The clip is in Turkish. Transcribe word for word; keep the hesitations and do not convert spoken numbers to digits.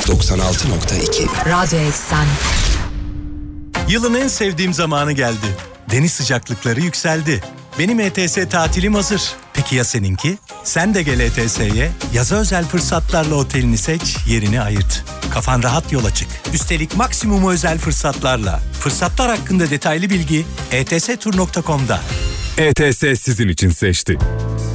doksan altı nokta iki Radyo Eksen. Yılın en sevdiğim zamanı geldi. Deniz sıcaklıkları yükseldi. Benim E T S tatilim hazır. Peki ya seninki? Sen de gel E T S'ye. Yaza özel fırsatlarla otelini seç, yerini ayırt. Kafan rahat yola çık. Üstelik maksimum özel fırsatlarla. Fırsatlar hakkında detaylı bilgi e t s tur nokta com'da. E T S sizin için seçti.